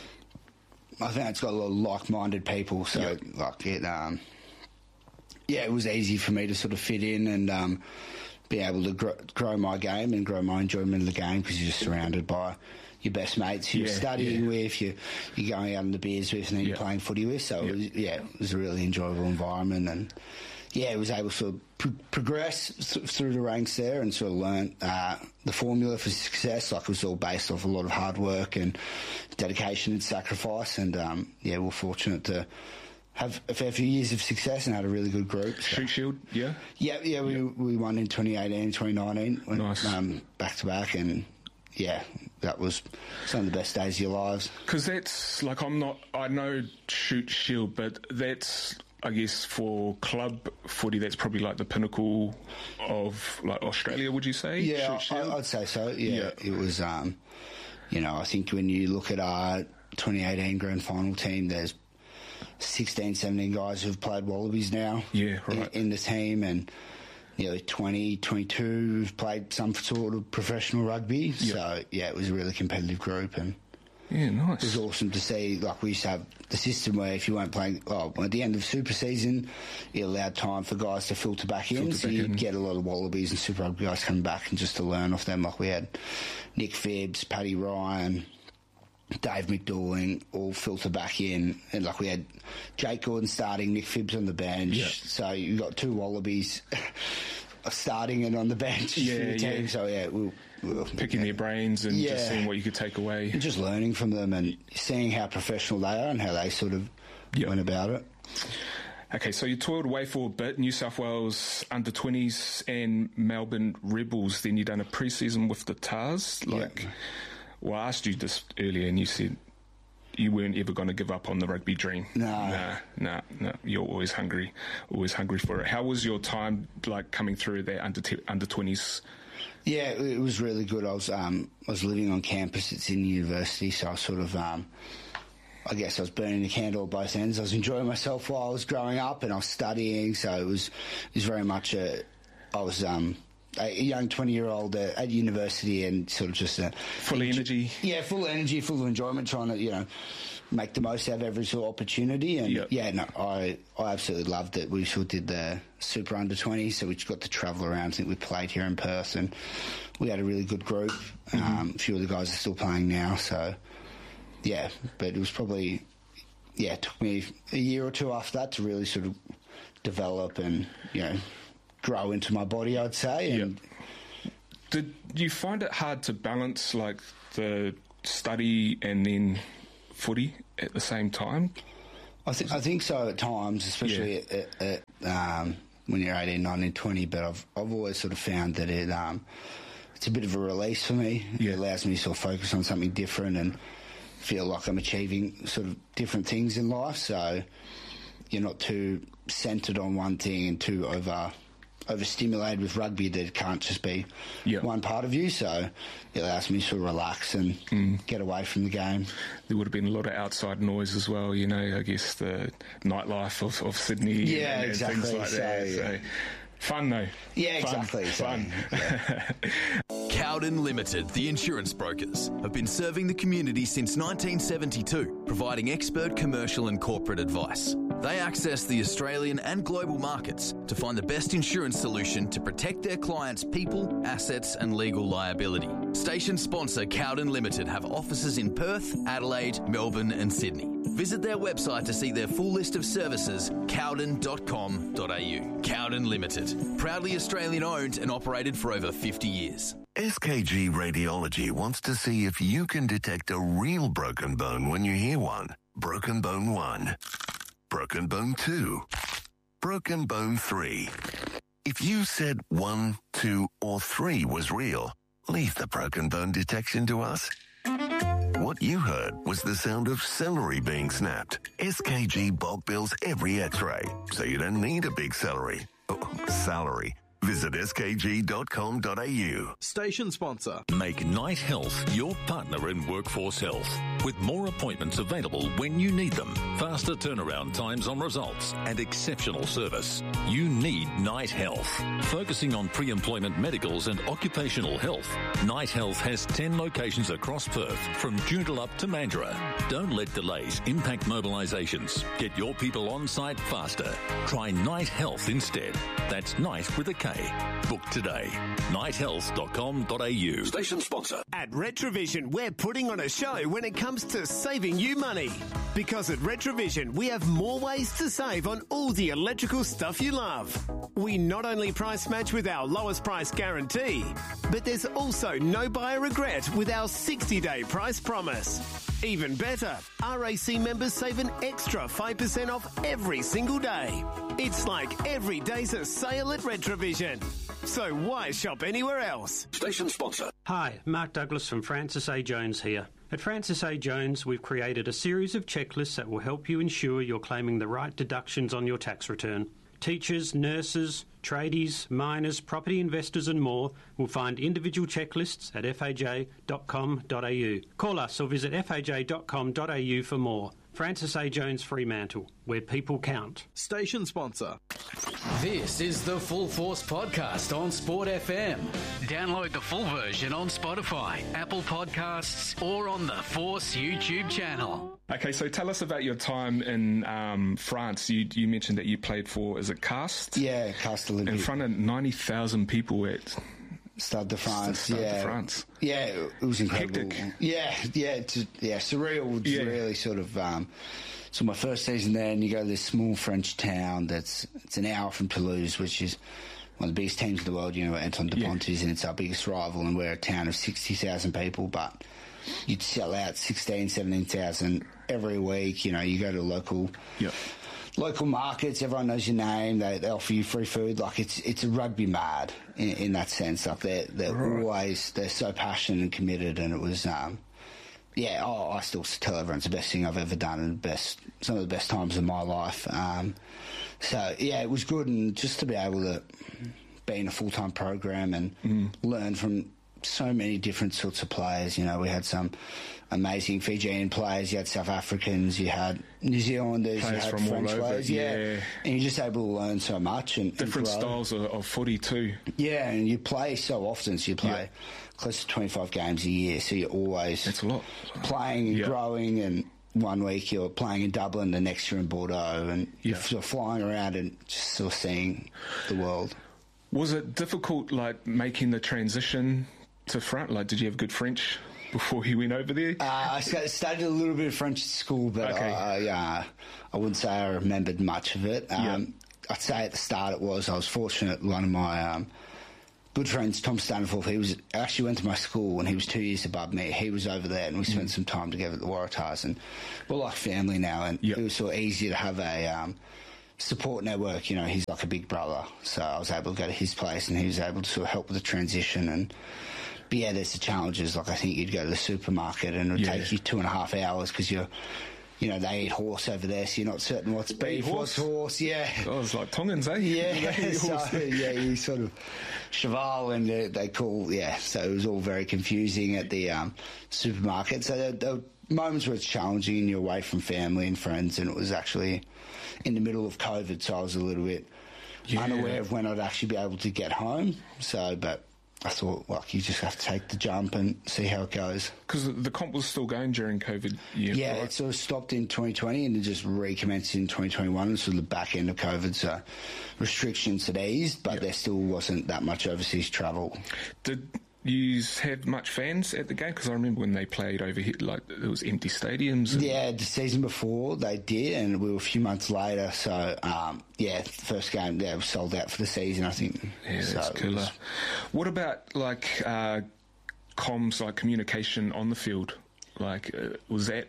I think it's got a lot of like-minded people, so, Yep. like, it, um, yeah, it was easy for me to sort of fit in and um, be able to grow, grow my game and grow my enjoyment of the game, because you're just surrounded by your best mates who you're Yeah, studying yeah. with, you, you're going out on the beers with, and then you're Yeah. playing footy with. So, Yeah. it was, yeah, it was a really enjoyable environment, and yeah, it was able to sort of pro- progress th- through the ranks there and sort of learn uh, the formula for success. Like, it was all based off a lot of hard work and dedication and sacrifice, and um, yeah, we're fortunate to have a fair few years of success and had a really good group. So. Shoot Shield, yeah? Yeah, yeah, we we won in twenty eighteen, twenty nineteen, went, Nice. um, back to back, and yeah, that was some of the best days of your lives. Because that's, like, I'm not, I know Shoot Shield, but that's, I guess, for club footy, that's probably like the pinnacle of, like, Australia, would you say? Yeah, Shoot I, Shield? I'd say so. Yeah, Yeah. it was. Um, you know, I think when you look at our twenty eighteen grand final team, there's sixteen, seventeen guys who've played Wallabies now. Yeah, right. in, in the team, and nearly twenty, twenty-two who've played some sort of professional rugby. So yeah, it was a really competitive group, and Yeah, nice. it was awesome to see. Like, we used to have the system where if you weren't playing, oh, at the end of super season, it allowed time for guys to filter back in. Filter so back you'd in. get a lot of Wallabies and Super Rugby guys coming back and just to learn off them. Like, we had Nick Phibbs, Paddy Ryan, Dave McDouling all filter back in, and like we had Jake Gordon starting, Nick Phibbs on the bench. Yeah. So you got two Wallabies starting and on the bench Yeah, for the team. yeah. So yeah, we we were Picking their brains and just Yeah. seeing what you could take away. and just learning from them and seeing how professional they are and how they sort of Yeah. went about it. Okay, so you toiled away for a bit, New South Wales under twenties and Melbourne Rebels. Then you done a pre-season with the Tars. Like, Yeah. well, I asked you this earlier, and you said you weren't ever going to give up on the rugby dream. No. nah, nah, nah. You're always hungry, always hungry for it. How was your time like coming through that under t- under twenties? Yeah, it it was really good. I was um, I was living on campus at Sydney University, so I was sort of, um, I guess I was burning the candle at both ends. I was enjoying myself while I was growing up, and I was studying, so it was it was very much a, I was um, a young twenty-year-old at, at university and sort of just a... Full of energy. Yeah, full of energy, full of enjoyment, trying to, you know, make the most out of every sort of opportunity. And yep. yeah, no, I I absolutely loved it. We sort of did the Super Under twenty, so we just got to travel around. I think we played here in Perth, and we had a really good group. Mm-hmm. Um, a few of the guys are still playing now, so yeah. But it was probably yeah, it took me a year or two after that to really sort of develop and you know grow into my body, I'd say. And yep. Did you find it hard to balance like the study and then footy at the same time? I think I think so at times, especially yeah. at, at, at, um, when you're eighteen, nineteen, twenty. But I've I've always sort of found that it um, it's a bit of a release for me. Yeah. It allows me to sort of focus on something different and feel like I'm achieving sort of different things in life. So you're not too centred on one thing and too over overstimulated with rugby that it can't just be yep. one part of you. So it allows me to sort of relax and mm. get away from the game. There would have been a lot of outside noise as well, you know, I guess the nightlife of, of Sydney yeah, and, exactly. and things like so, that. Yeah. So fun though. Yeah, fun, exactly. Fun. So, yeah. Cowden Limited, the insurance brokers, have been serving the community since nineteen seventy-two, providing expert commercial and corporate advice. They access the Australian and global markets to find the best insurance solution to protect their clients' people, assets and legal liability. Station sponsor Cowden Limited have offices in Perth, Adelaide, Melbourne and Sydney. Visit their website to see their full list of services, cowden dot com dot a u. Cowden Limited, proudly Australian owned and operated for over fifty years. S K G Radiology wants to see if you can detect a real broken bone when you hear one. Broken Bone one. Broken Bone two. Broken Bone three. If you said one, two, or three was real, leave the broken bone detection to us. What you heard was the sound of celery being snapped. S K G bulk bills every x-ray, so you don't need a big celery. Oh, salary. Visit s k g dot com dot a u. Station sponsor. Make Night Health your partner in workforce health. With more appointments available when you need them, faster turnaround times on results, and exceptional service. You need Night Health. Focusing on pre-employment medicals and occupational health, Night Health has ten locations across Perth, from Joondalup to Mandurah. Don't let delays impact mobilisations. Get your people on site faster. Try Night Health instead. That's Night with a K. Book today. night health dot com dot a u. Station sponsor. At Retrovision, we're putting on a show when it comes to saving you money. Because at Retrovision, we have more ways to save on all the electrical stuff you love. We not only price match with our lowest price guarantee, but there's also no buyer regret with our sixty-day price promise. Even better, R A C members save an extra five percent off every single day. It's like every day's a sale at Retrovision. So why shop anywhere else? Station sponsor. Hi, Mark Douglas from Francis A. Jones here. At Francis A. Jones, we've created a series of checklists that will help you ensure you're claiming the right deductions on your tax return. Teachers, nurses, tradies, miners, property investors and more will find individual checklists at f a j dot com dot a u. Call us or visit f a j dot com dot a u for more. Francis A. Jones Fremantle, where people count. Station sponsor. This is the Full Force Podcast on Sport F M. Download the full version on Spotify, Apple Podcasts, or on the Force YouTube channel. Okay, so tell us about your time in um, France. You, you mentioned that you played for, is it Cast? Yeah, Cast Olympique. In front of ninety thousand people at Stade de France. Stade yeah. de France. Yeah, it was incredible. Hectic. Yeah, yeah, it's, yeah, surreal. It's yeah. really sort of. Um, so my first season there, and you go to this small French town that's it's an hour from Toulouse, which is one of the biggest teams in the world. You know, Antoine Dupont is, yeah. and it's our biggest rival, and we're a town of sixty thousand people, but you'd sell out sixteen, seventeen thousand every week. You know, you go to a local. Yeah. Local markets, everyone knows your name. They, they offer you free food. Like it's it's a rugby mad in, in that sense. Like they're they're right. always they're so passionate and committed. And it was um, yeah. Oh, I still tell everyone it's the best thing I've ever done and the best some of the best times of my life. Um, so yeah, it was good, and just to be able to be in a full time program and mm. learn from so many different sorts of players. You know, we had some amazing Fijian players, you had South Africans, you had New Zealanders, players you had from French all over, players, yeah. yeah. And you're just able to learn so much and different and styles of, of footy too. Yeah, and you play so often, so you play yeah. close to twenty-five games a year, so you're always That's a lot. playing and yeah. growing and one week you're playing in Dublin, the next you're in Bordeaux, and Yeah. you're sort of flying around and just sort of seeing the world. Was it difficult, like, making the transition to front? Like, did you have good French before you went over there? Uh, I sta- studied a little bit of French at school, but Okay. I, uh, I wouldn't say I remembered much of it. Um, Yeah. I'd say at the start it was. I was fortunate. One of my um, good friends, Tom Stanforth, he was actually went to my school when he was two years above me. He was over there, and we spent some time together at the Waratahs, and we're like family now. And it was sort of easy to have a um, support network. You know, he's like a big brother, so I was able to go to his place, and he was able to sort of help with the transition. And but yeah, there's the challenges. Like I think you'd go to the supermarket, and it would Yeah. take you two and a half hours because you're. You know, they eat horse over there, so you're not certain what's They eat beef, what's horse? horse, yeah. Oh, it's like Tongans, eh? Yeah, They eat so, horse. yeah, you sort of cheval and they, they call, yeah, so it was all very confusing at the um, supermarket. So there, there were moments where it's challenging and you're away from family and friends, and it was actually in the middle of COVID, so I was a little bit Yeah. unaware of when I'd actually be able to get home. So, but I thought, like, you just have to take the jump and see how it goes. Because the comp was still going during COVID. Yeah, Yeah, right? it sort of stopped in twenty twenty and it just recommenced in twenty twenty-one, sort of the back end of COVID, so restrictions had eased, but there still wasn't that much overseas travel. Did you have much fans at the game? Because I remember when they played over here, like, it was empty stadiums. And Yeah, the season before they did, and we were a few months later, so, um, yeah, the first game, yeah, was sold out for the season, I think. Yeah, so that's it killer. was- What about, like, uh, comms, like communication on the field? Like, uh, was that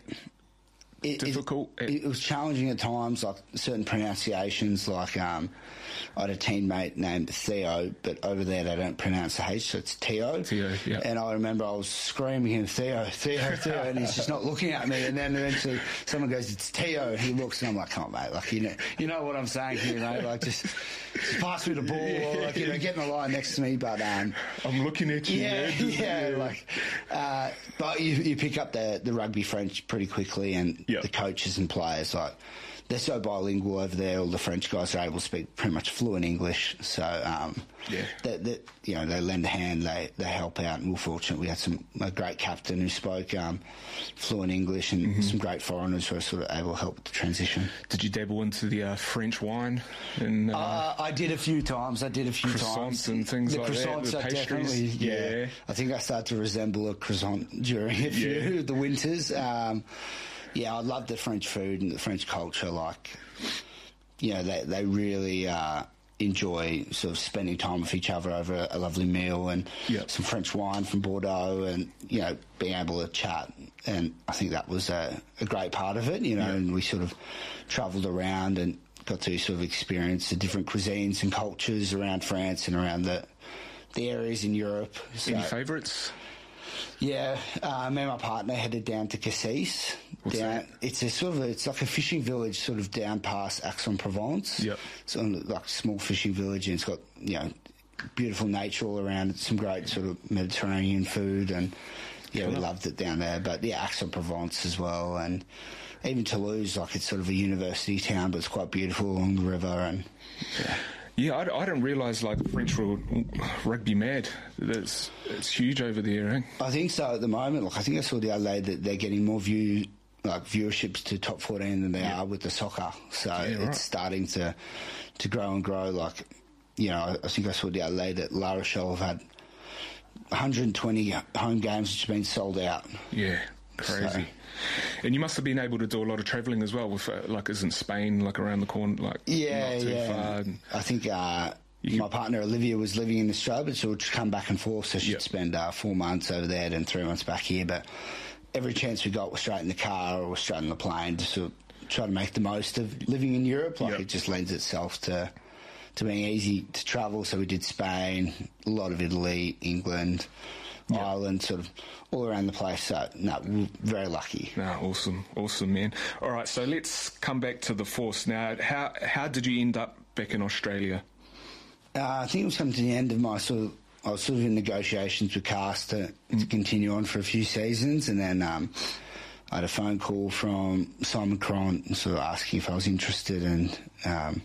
It, difficult? It, it was challenging at times, like certain pronunciations. Like um, I had a teammate named Theo, but over there they don't pronounce the H, so it's Theo. Theo, yeah. And I remember I was screaming him, Theo, Theo, Theo, and he's just not looking at me. And then eventually someone goes, it's Theo, and he looks, and I'm like, come on, mate, like you know, you know what I'm saying here, mate. Like just, just pass me the ball, or like you know, get in the line next to me. But um, I'm looking at you. yeah, man. yeah, like, uh, but you, you pick up the, the rugby French pretty quickly, and the coaches and players, like, they're so bilingual over there. All the French guys are able to speak pretty much fluent English, so um, Yeah. that, that you know they lend a hand, they they help out, and we're fortunate we had some a great captain who spoke um, fluent English, and Mm-hmm. some great foreigners who were sort of able to help with the transition. Did you dabble into the uh, French wine? And, uh, Uh, I did a few times. I did a few croissants times. and things the like that, croissants the are pastries. definitely, yeah. Yeah. I think I started to resemble a croissant during a few Yeah. of the winters. Um, yeah, I love the French food and the French culture. Like, you know, they they really uh, enjoy sort of spending time with each other over a, a lovely meal and some French wine from Bordeaux, and you know, being able to chat. And I think that was a, a great part of it. You know, and we sort of travelled around and got to sort of experience the different cuisines and cultures around France and around the the areas in Europe. Any So- favourites? yeah, uh, me and my partner headed down to Cassis. What's down, that? It's a sort of a, it's like a fishing village, sort of down past Aix-en-Provence. Yep. It's on, like a small fishing village, and it's got, you know, beautiful nature all around it. Some great sort of Mediterranean food, and yeah, we Cool. loved it down there. But yeah, Aix-en-Provence as well, and even Toulouse, like it's sort of a university town, but it's quite beautiful along the river. And yeah. Yeah, I, I didn't realise, like, French were rugby mad. That's it's huge over there, eh? I think so at the moment. Like I think I saw the other day that they're getting more view, like viewerships to top fourteen than they Yeah. are with the soccer. So Yeah, it's right. starting to to grow and grow. Like, you know, I, I think I saw the other day that La Rochelle have had one hundred twenty home games which have been sold out. Yeah, crazy. So- And you must have been able to do a lot of travelling as well. With uh, like, isn't Spain like around the corner? Like, Yeah, not too yeah. far. And, I think uh, my partner Olivia was living in Australia, but she would come back and forth, so she'd Yep. spend uh, four months over there, then three months back here. But every chance we got, we're straight in the car or we're straight in the plane to sort of try to make the most of living in Europe. Like Yep. it just lends itself to to being easy to travel. So we did Spain, a lot of Italy, England, Ireland, sort of all around the place. So no, we're very lucky. no, awesome, awesome, man. All right, so let's come back to the Force now. How how did you end up back in Australia? Uh, I think it was coming to the end of my sort of, I was sort of in negotiations with Cast to, to continue on for a few seasons, and then um, I had a phone call from Simon Cron sort of asking if I was interested, and um,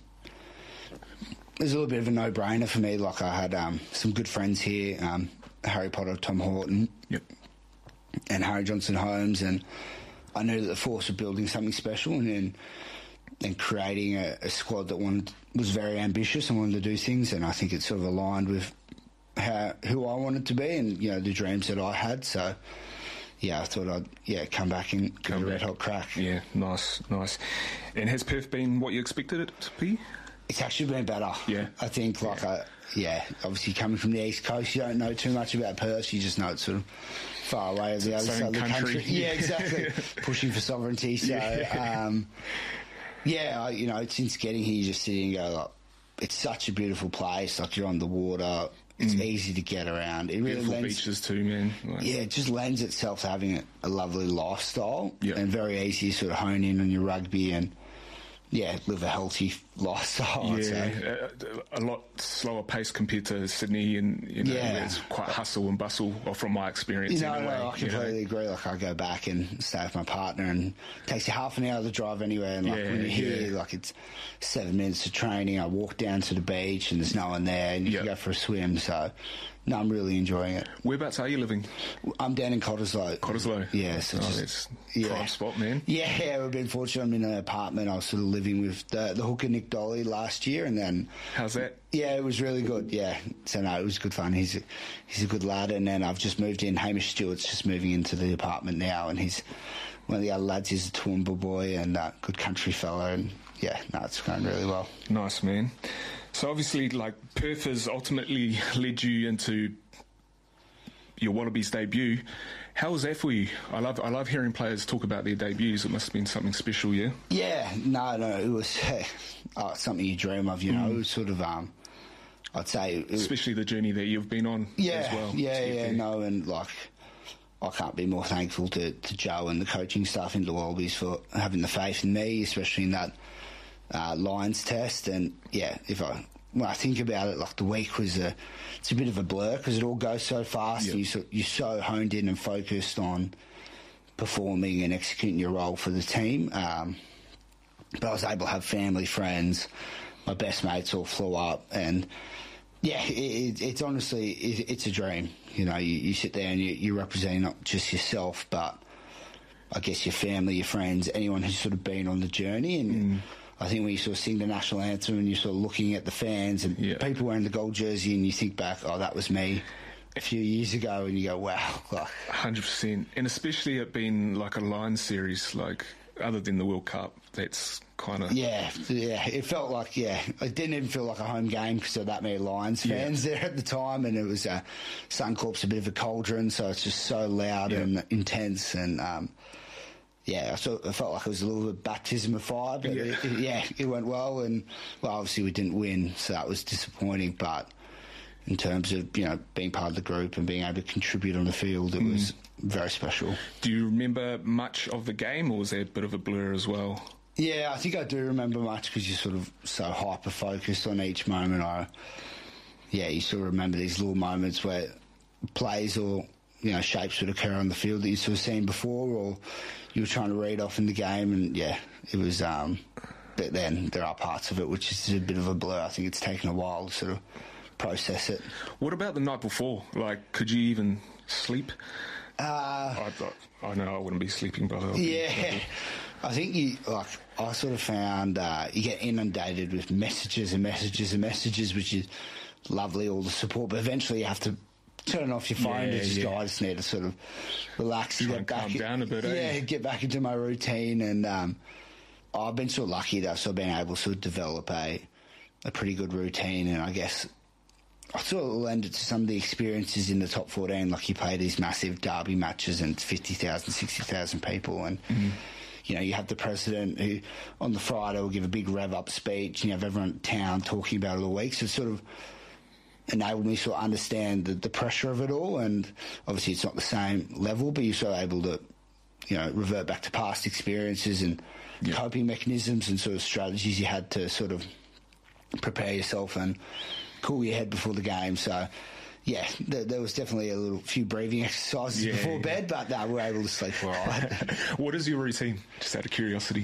it was a little bit of a no-brainer for me. Like I had um, some good friends here, um, Harry Potter, Tom Horton, Yep. and Harry Johnson Holmes, and I knew that the Force were building something special, and then and creating a, a squad that wanted, was very ambitious and wanted to do things, and I think it sort of aligned with how who I wanted to be and, you know, the dreams that I had. So, yeah, I thought I'd yeah come back and give it a red hot crack. Yeah, nice, nice. And has Perth been what you expected it to be? It's actually been better. Yeah. I think, like, yeah. I, yeah, obviously coming from the East Coast, you don't know too much about Perth. You just know it's sort of far away of the other side of the country. country. Yeah, exactly. Pushing for sovereignty. So, yeah, um, yeah I, you know, since getting here, you just sit and go, like, it's such a beautiful place. Like, you're on the water. It's mm. easy to get around. It really Beautiful lends, beaches too, man. Like, yeah, it just lends itself to having a, a lovely lifestyle, yep. and very easy to sort of hone in on your rugby and, yeah, live a healthy lifestyle. Yeah, a, a lot slower pace compared to Sydney, and, you know, yeah. it's quite hustle and bustle, or from my experience. You know, anyway, no, I completely you know? agree. Like, I go back and stay with my partner, and it takes you half an hour to drive anywhere. And like yeah, when you're here, yeah. like it's seven minutes of training. I walk down to the beach, and there's no one there, and you yep. can go for a swim. So, no, I'm really enjoying it. Whereabouts are you living? I'm down in Cottesloe. Cottesloe? Yeah. So oh, just, that's yeah. prime spot, man. Yeah, yeah, we've been fortunate. I'm in an apartment. I was sort of living with the, the hooker Nick Dolly last year, and then... How's that? Yeah, it was really good, yeah. So, no, it was good fun. He's a, he's a good lad, and then I've just moved in. Hamish Stewart's just moving into the apartment now, and he's... One of the other lads is a Toowoomba boy and a good country fella, and, yeah, no, it's going really well. Nice, man. So, obviously, like, Perth has ultimately led you into... your Wallabies debut. How was that for you? I love I love hearing players talk about their debuts. It must have been something special, yeah? Yeah, no, no, it was uh, something you dream of, you know. Mm. It was sort of, um, I'd say... It, Especially the journey that you've been on yeah, as well. Yeah, yeah, yeah, no, and, like, I can't be more thankful to, to Joe and the coaching staff in the Wallabies for having the faith in me, especially in that uh, Lions test. And, yeah, if I... When I think about it, like, the week was a, it's a bit of a blur because it all goes so fast. Yep. And you so, you're so honed in and focused on performing and executing your role for the team. Um, but I was able to have family, friends, my best mates all flew up, and yeah, it, it, it's honestly it, it's a dream. You know, you, you sit there and you, you're representing not just yourself, but I guess your family, your friends, anyone who's sort of been on the journey. And mm. I think when you sort of sing the national anthem and you're sort of looking at the fans and yeah. people wearing the gold jersey, and you think back, oh, that was me a few years ago, and you go, wow. Like, one hundred percent. And especially it being like a Lions series, like, other than the World Cup, that's kind of... Yeah, yeah. It felt like, yeah, it didn't even feel like a home game because there were that many Lions fans yeah. there at the time, and it was uh, Suncorp's a bit of a cauldron, so it's just so loud yeah. and intense, and... Um, Yeah, I, sort of, I felt like it was a little bit of baptism of fire, but yeah. It, it, yeah, it went well, and well, obviously we didn't win, so that was disappointing. But in terms of, you know, being part of the group and being able to contribute on the field, it mm. was very special. Do you remember much of the game, or was there a bit of a blur as well? Yeah, I think I do remember much because you're sort of so hyper focused on each moment. I, yeah, you sort of remember these little moments where plays or, you know, shapes would occur on the field that you've sort of seen before, or you were trying to read off in the game, and yeah, it was. Um, but then there are parts of it which is a bit of a blur. I think it's taken a while to sort of process it. What about the night before? Like, could you even sleep? Uh, I thought, I know I wouldn't be sleeping, but I'll yeah, be, I think you like. I sort of found uh, you get inundated with messages and messages and messages, which is lovely, all the support, but eventually you have to turn off your phone yeah, to just, yeah. go, I just need to sort of relax Try and get and back. Calm down a bit, yeah, eh? get back into my routine. And um, I've been sort of lucky that I've sort of been able to sort of develop a, a pretty good routine. And I guess I sort of lend it to some of the experiences in the top fourteen. Like, you play these massive derby matches and fifty thousand, sixty thousand people. And, mm-hmm. you know, you have the president who on the Friday will give a big rev-up speech, and you have everyone in town talking about it all week. So it's sort of enabled me to sort of understand the, the pressure of it all, and obviously it's not the same level, but you're sort of able to, you know, revert back to past experiences and yeah. coping mechanisms and sort of strategies you had to sort of prepare yourself and cool your head before the game. So, yeah, there, there was definitely a little few breathing exercises yeah, before yeah. bed, but no, we were able to sleep all right. What is your routine, just out of curiosity?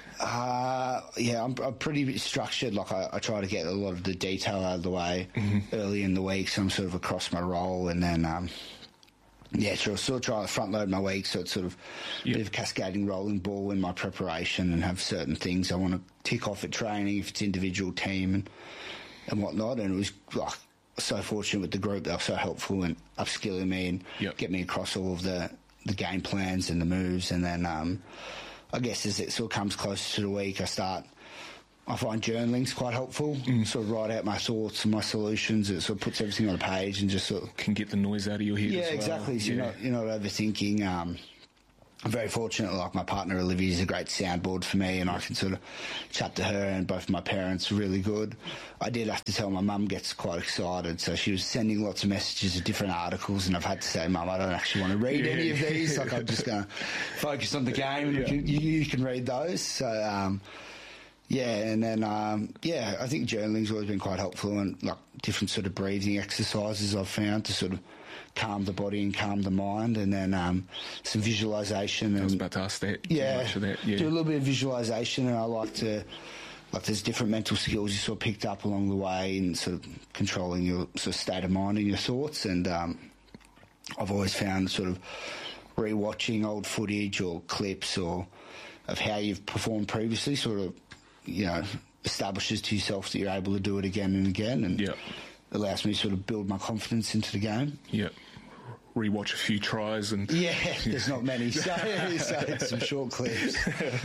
Uh, yeah, I'm, I'm pretty structured. Like, I, I try to get a lot of the detail out of the way mm-hmm. early in the week, so I'm sort of across my role, and then, um, Yeah, sure. Still trying to front load my week, so it's sort of a yep. bit of a cascading rolling ball in my preparation, and have certain things I want to tick off at training if it's individual, team, and, and whatnot. And it was like so fortunate with the group; they were so helpful in upskilling me and yep. get me across all of the, the game plans and the moves. And then um, I guess as it sort of comes closer to the week, I start. I find journaling's quite helpful. Mm. Sort of write out my thoughts and my solutions. It sort of puts everything on a page and just sort of can get the noise out of your head. Yeah, as well. exactly. So yeah. you're not you're not overthinking. Um, I'm very fortunate. Like my partner Olivia is a great soundboard for me, and I can sort of chat to her. And both my parents are really good. I did have to tell my mum gets quite excited, so she was sending lots of messages of different articles, and I've had to say, Mum, I don't actually want to read yeah. any of these. Like I'm just going to focus on the game, and yeah. you, can, you, you can read those. So. Um, Yeah, and then, um, yeah, I think journaling's always been quite helpful, and like different sort of breathing exercises I've found to sort of calm the body and calm the mind, and then um, some visualisation. And, I was about to ask that. Yeah, that. yeah, do a little bit of visualisation, and I like to, like there's different mental skills you sort of picked up along the way in sort of controlling your sort of state of mind and your thoughts, and um, I've always found sort of re-watching old footage or clips or of how you've performed previously sort of, you know, establishes to yourself that you're able to do it again and again, and yep. allows me to sort of build my confidence into the game. Yeah. Rewatch a few tries and... Yeah, there's not many, so, so it's some short clips.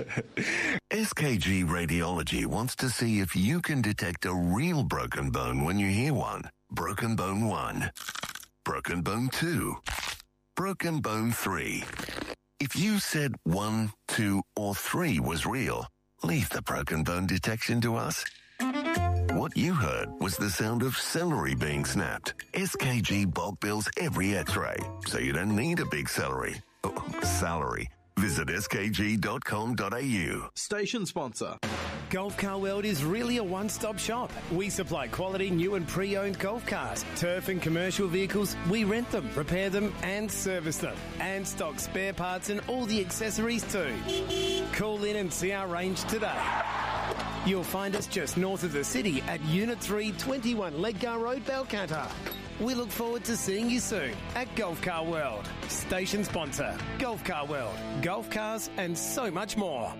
S K G Radiology wants to see if you can detect a real broken bone when you hear one. Broken Bone one. Broken Bone two. Broken Bone three. If you said one, two, or three was real, leave the broken bone detection to us. What you heard was the sound of celery being snapped. S K G bulk bills every x-ray, so you don't need a big celery. Oh, salary. Visit s k g dot com dot a u. Station sponsor. Golf Car World is really a one-stop shop. We supply quality new and pre-owned golf cars, turf and commercial vehicles. We rent them, repair them and service them, and stock spare parts and all the accessories too. Call in and see our range today. You'll find us just north of the city at Unit three, twenty-one Ledgar Road, Balcatta. We look forward to seeing you soon at Golf Car World. Station sponsor, Golf Car World. Golf cars and so much more.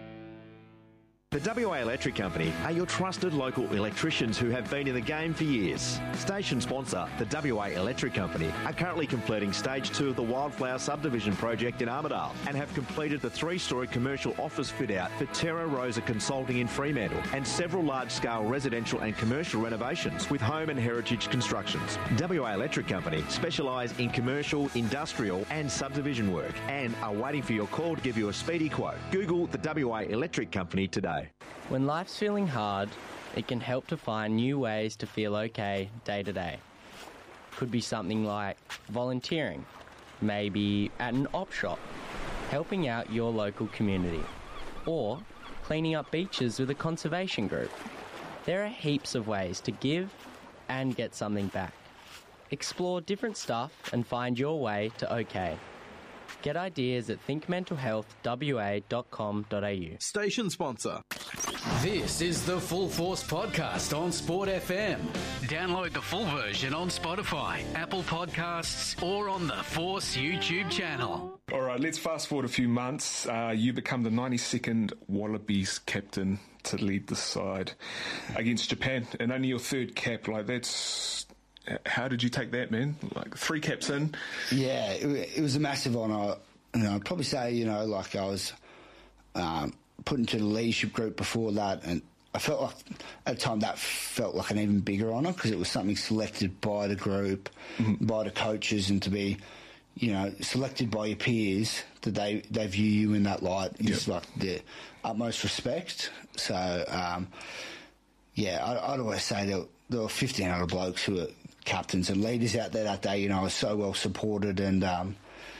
The W A Electric Company are your trusted local electricians who have been in the game for years. Station sponsor, the W A Electric Company, are currently completing stage two of the Wildflower subdivision project in Armidale and have completed the three-storey commercial office fit-out for Terra Rosa Consulting in Fremantle and several large-scale residential and commercial renovations with home and heritage constructions. W A Electric Company specialise in commercial, industrial and subdivision work and are waiting for your call to give you a speedy quote. Google the W A Electric Company today. When life's feeling hard, it can help to find new ways to feel okay day to day. Could be something like volunteering, maybe at an op shop, helping out your local community, or cleaning up beaches with a conservation group. There are heaps of ways to give and get something back. Explore different stuff and find your way to okay. Get ideas at think mental health w a dot com dot a u. Station sponsor. This is the Full Force Podcast on Sport F M. Download the full version on Spotify, Apple Podcasts, or on the Force YouTube channel. All right, let's fast forward a few months. Uh, you become the ninety-second Wallabies captain to lead the side against Japan, and only your third cap. Like, that's... How did you take that, man? Like, three caps in? Yeah, it, it was a massive honour. You know, I'd probably say, you know, like I was um, put into the leadership group before that, and I felt like at the time that felt like an even bigger honour because it was something selected by the group, mm-hmm. by the coaches, and to be, you know, selected by your peers, that they, they view you in that light is yep. like the utmost respect. So, um, yeah, I, I'd always say there, there were fifteen other blokes who were captains and leaders out there that day. You know, I was so well supported and um,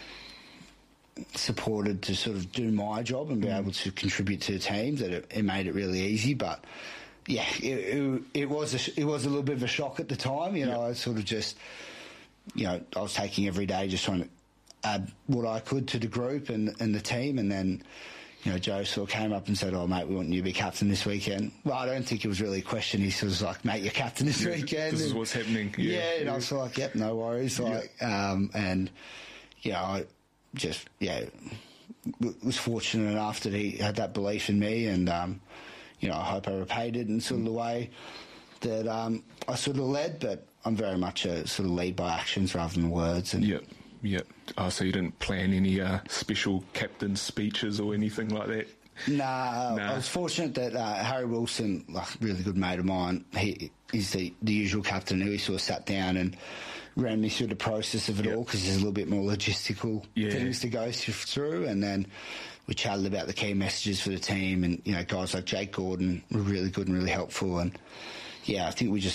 supported to sort of do my job and be mm. able to contribute to the team that it, it made it really easy. But yeah, it, it, it was a, it was a little bit of a shock at the time. You know, yep. I sort of just, you know, I was taking every day just trying to add what I could to the group and, and the team, and then, you know, Joe sort of came up and said, "Oh, mate, we want you to be captain this weekend." Well, I don't think it was really a question. He sort of was like, "Mate, you're captain this yeah, weekend." This is what's happening. Yeah, yeah and yeah. I was like, "Yep, no worries." Like, yeah. um, and yeah, I just, yeah, w- was fortunate enough that he had that belief in me, and, um, you know, I hope I repaid it in sort of the way that um, I sort of led, but I'm very much a sort of lead by actions rather than words. And Yep, yep. Oh, so you didn't plan any uh, special captain speeches or anything like that? Nah, Nah. I was fortunate that uh, Harry Wilson, like a really good mate of mine, he is the, the usual captain who he sort of sat down and ran me through the process of it Yep. all, because there's a little bit more logistical Yeah. things to go th- through, and then we chatted about the key messages for the team, and, you know, guys like Jake Gordon were really good and really helpful, and yeah, I think we just